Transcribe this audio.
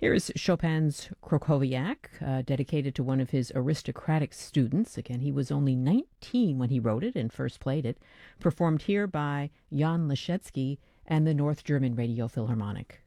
Here is Chopin's Krakowiak, dedicated to one of his aristocratic students. Again, he was only 19 when he wrote it and first played it. Performed here by Jan Leschetsky and the North German Radio Philharmonic.